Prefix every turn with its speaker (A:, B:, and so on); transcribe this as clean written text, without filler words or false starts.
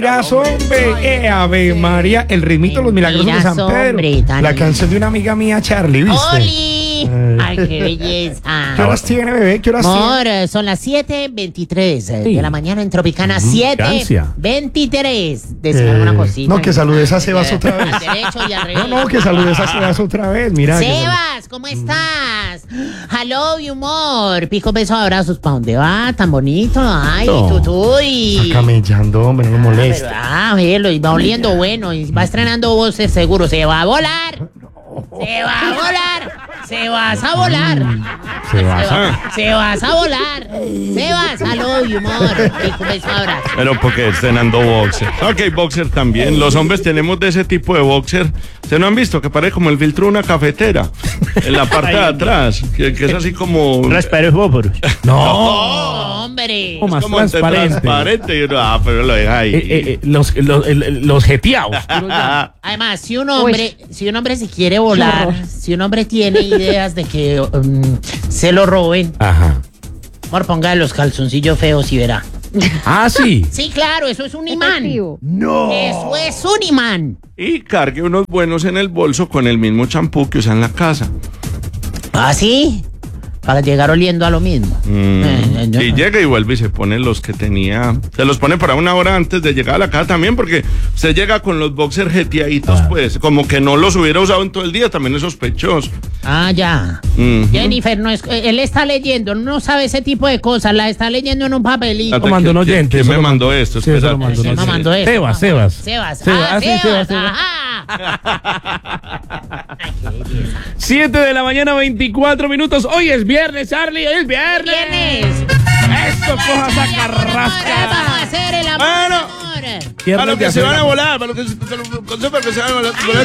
A: Miras, hombre, Ave María, el ritmito de los milagros de San Pedro. La canción de una amiga mía, Charlie, ¿viste?
B: ¡Oli! ¡Ay, qué belleza!
A: ¿Qué horas tiene, bebé? ¿Qué horas tiene?
B: Son las 7:23 de la mañana en Tropicana. 7:23. Decir alguna cosita.
A: No, que saludes a Sebas otra vez.
B: Al derecho y al revés.
A: No, que saludes a Sebas otra vez. Mira.
B: Sebas, ¿cómo estás? Hello, y humor. Pico, beso, abrazos. ¿Para dónde va? Tan bonito. Ay, tutuy.
A: Está camellando, hombre, no me molesta.
B: Velo, y va oliendo bueno. Y va estrenando voces seguro. Se va a volar. Se va a volar. Se vas a volar. Se vas a volar. Sebas, hello, y humor. Pico, beso, abrazo.
C: Pero porque estrenando boxer. Ok, boxer también. Los hombres tenemos de ese tipo de boxer. ¿Se no han visto? Que parece como el filtro de una cafetera. En la parte de atrás. Que es así como...
B: No, hombre.
C: Es como transparente. Y uno, pero lo deja ahí.
A: Los jeteados.
B: Además, si un hombre se quiere volar, si un hombre tiene ideas de que se lo roben, amor, ponga los calzoncillos feos y verá.
A: Ah, sí.
B: Sí, claro, eso es un imán.
A: No.
B: Eso es un imán.
C: Y cargue unos buenos en el bolso con el mismo champú que usa en la casa.
B: ¿Ah, sí? Para llegar oliendo a lo mismo.
C: Y llega y vuelve y se pone los que tenía. Se los pone para una hora antes de llegar a la casa también, porque se llega con los boxers jeteaditos, pues, como que no los hubiera usado en todo el día, también es sospechoso.
B: Ah, ya. Jennifer, él está leyendo, no sabe ese tipo de cosas, la está leyendo en un papelito.
A: Mandó un oyente.
C: ¿Quién me mandó esto?
A: Sí, eso lo mandó.
B: ¿Quién me mandó esto?
A: Sebas.
B: Sebas. Ajá.
A: 7 de la mañana, 24 minutos. Hoy es viernes, Charlie. Hoy es viernes. Esto, coja esa carrasca.
B: Vamos a hacer el amor.
C: Bueno, a los que se van a volar, para los que se van a volar.